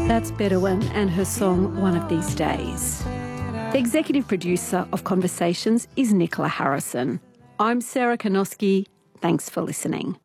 That's Bedouin and her song One of These Days. The executive producer of Conversations is Nicola Harrison. I'm Sarah Kanoski. Thanks for listening.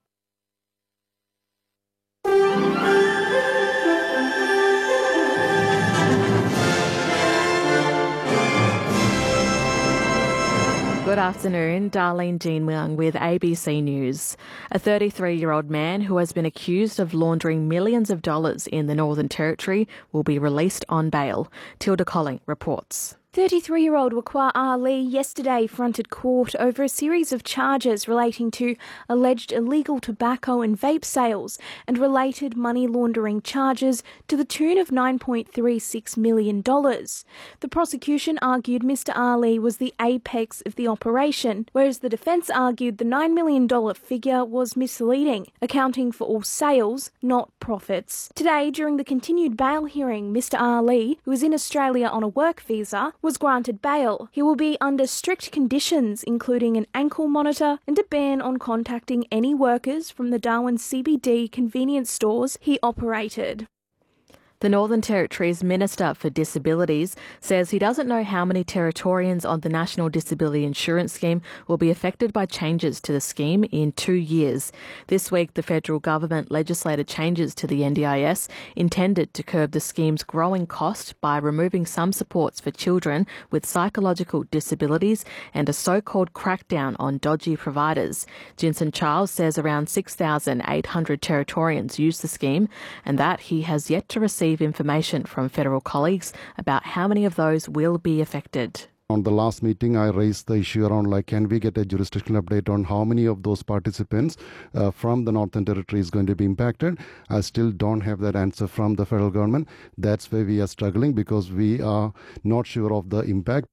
Good afternoon, Darlene Jean Myung with ABC News. A 33-year-old man who has been accused of laundering millions of dollars in the Northern Territory will be released on bail. Tilda Colling reports. 33-year-old Waqar Ali yesterday fronted court over a series of charges relating to alleged illegal tobacco and vape sales and related money laundering charges to the tune of $9.36 million. The prosecution argued Mr Ali was the apex of the operation, whereas the defence argued the $9 million figure was misleading, accounting for all sales, not profits. Today, during the continued bail hearing, Mr Ali, who is in Australia on a work visa, was granted bail. He will be under strict conditions, including an ankle monitor and a ban on contacting any workers from the Darwin CBD convenience stores he operated. The Northern Territory's Minister for Disabilities says he doesn't know how many Territorians on the National Disability Insurance Scheme will be affected by changes to the scheme in 2 years. This week, the federal government legislated changes to the NDIS intended to curb the scheme's growing cost by removing some supports for children with psychological disabilities and a so-called crackdown on dodgy providers. Jinson Charles says around 6,800 Territorians use the scheme and that he has yet to receive information from federal colleagues about how many of those will be affected. On the last meeting, I raised the issue around can we get a jurisdictional update on how many of those participants from the Northern Territory is going to be impacted. I still don't have that answer from the federal government. That's where we are struggling because we are not sure of the impact.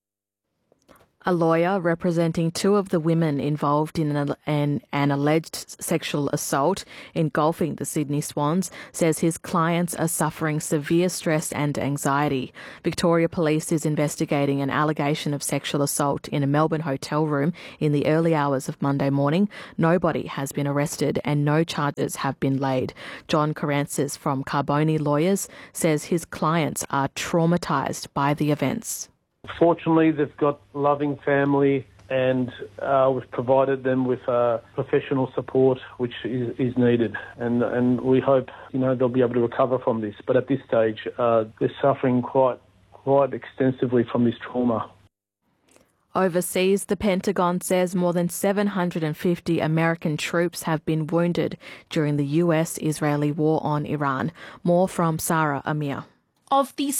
A lawyer representing two of the women involved in an alleged sexual assault engulfing the Sydney Swans says his clients are suffering severe stress and anxiety. Victoria Police is investigating an allegation of sexual assault in a Melbourne hotel room in the early hours of Monday morning. Nobody has been arrested and no charges have been laid. John Carancis from Carboni Lawyers says his clients are traumatised by the events. Fortunately, they've got a loving family and we've provided them with professional support which is needed. And we hope, they'll be able to recover from this. But at this stage, they're suffering quite extensively from this trauma. Overseas, the Pentagon says more than 750 American troops have been wounded during the US-Israeli war on Iran. More from Sarah Amir. Of the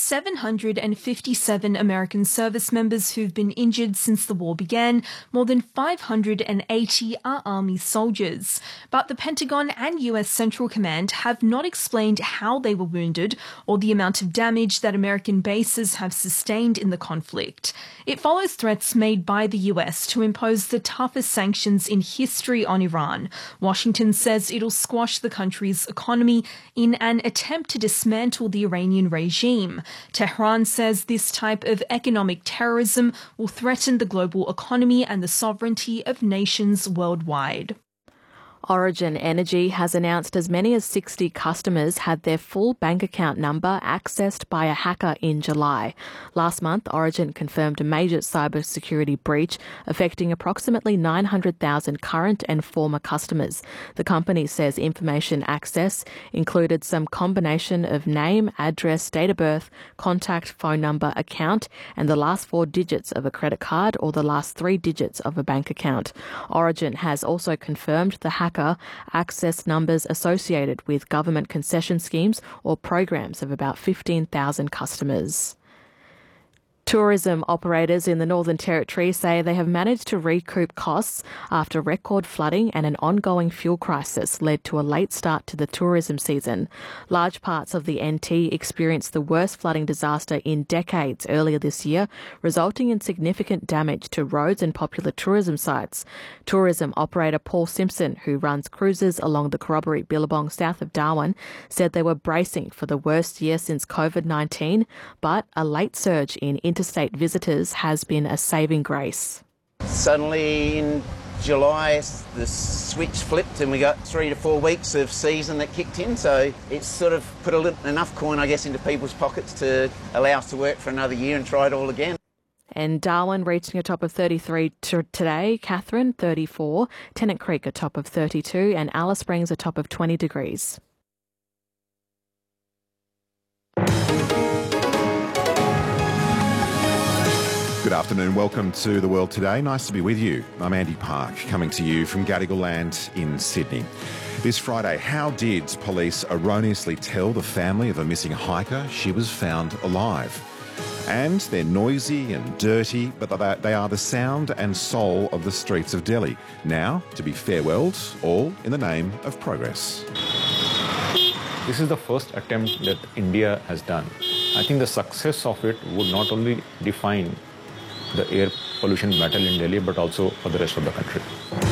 757 American service members who've been injured since the war began, more than 580 are Army soldiers. But the Pentagon and US Central Command have not explained how they were wounded or the amount of damage that American bases have sustained in the conflict. It follows threats made by the US to impose the toughest sanctions in history on Iran. Washington says it'll squash the country's economy in an attempt to dismantle the Iranian regime. Tehran says this type of economic terrorism will threaten the global economy and the sovereignty of nations worldwide. Origin Energy has announced as many as 60 customers had their full bank account number accessed by a hacker in July. Last month, Origin confirmed a major cybersecurity breach affecting approximately 900,000 current and former customers. The company says information access included some combination of name, address, date of birth, contact, phone number, account, and the last 4 digits of a credit card or the last 3 digits of a bank account. Origin has also confirmed the hacker accessed numbers associated with government concession schemes or programs of about 15,000 customers. Tourism operators in the Northern Territory say they have managed to recoup costs after record flooding and an ongoing fuel crisis led to a late start to the tourism season. Large parts of the NT experienced the worst flooding disaster in decades earlier this year, resulting in significant damage to roads and popular tourism sites. Tourism operator Paul Simpson, who runs cruises along the Corroboree Billabong south of Darwin, said they were bracing for the worst year since COVID-19, but a late surge in interstate visitors has been a saving grace. Suddenly in July, the switch flipped and we got 3 to 4 weeks of season that kicked in. So it's sort of put enough coin, I guess, into people's pockets to allow us to work for another year and try it all again. And Darwin reaching a top of 33 today, Katherine 34, Tennant Creek a top of 32 and Alice Springs a top of 20 degrees. Good afternoon, welcome to The World Today. Nice to be with you. I'm Andy Park, coming to you from Gadigal Land in Sydney. This Friday, how did police erroneously tell the family of a missing hiker she was found alive? And they're noisy and dirty, but they are the sound and soul of the streets of Delhi, now to be farewelled, all in the name of progress. This is the first attempt that India has done. I think the success of it would not only define the air pollution battle in Delhi, but also for the rest of the country.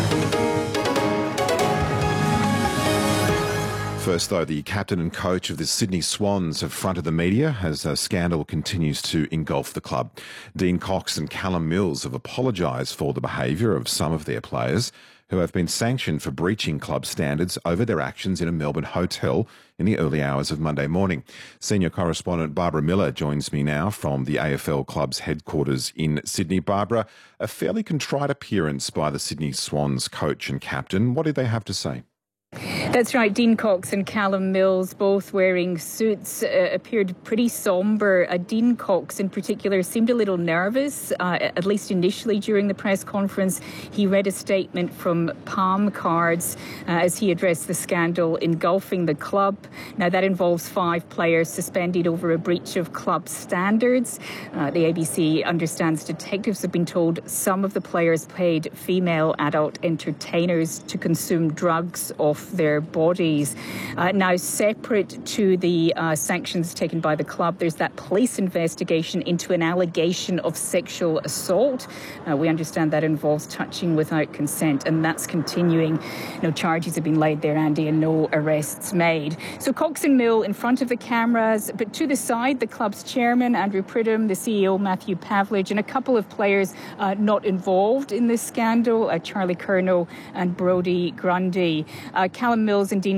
First, though, the captain and coach of the Sydney Swans have fronted the media as a scandal continues to engulf the club. Dean Cox and Callum Mills have apologised for the behaviour of some of their players who have been sanctioned for breaching club standards over their actions in a Melbourne hotel in the early hours of Monday morning. Senior correspondent Barbara Miller joins me now from the AFL club's headquarters in Sydney. Barbara, a fairly contrite appearance by the Sydney Swans coach and captain. What did they have to say? That's right. Dean Cox and Callum Mills, both wearing suits, appeared pretty sombre. Dean Cox in particular seemed a little nervous, at least initially during the press conference. He read a statement from Palm Cards as he addressed the scandal engulfing the club. Now, that involves 5 players suspended over a breach of club standards. The ABC understands detectives have been told some of the players paid female adult entertainers to consume drugs off their bodies. Now, separate to the sanctions taken by the club, there's that police investigation into an allegation of sexual assault. We understand that involves touching without consent, and that's continuing. No charges have been laid there, Andy, and no arrests made. So Cox and Mill in front of the cameras, but to the side, the club's chairman, Andrew Pridham, the CEO, Matthew Pavlich, and a couple of players not involved in this scandal, Charlie Curnow and Brodie Grundy. Callum Mills and Dean